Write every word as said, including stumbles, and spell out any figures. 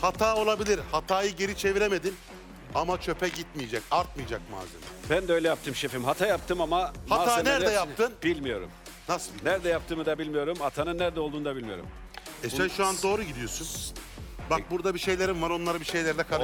Hata olabilir. Hatayı geri çeviremedin. Ama çöpe gitmeyecek, artmayacak malzeme. Ben de öyle yaptım şefim. Hata yaptım ama Hata malzemeler- nerede yaptın? Bilmiyorum. Nasıl? Nerede yaptığımı da bilmiyorum. Hatanın nerede olduğunu da bilmiyorum. E sen şu an doğru gidiyorsun. Bak burada bir şeylerim var, onları bir şeylerle karıştırıyorsun.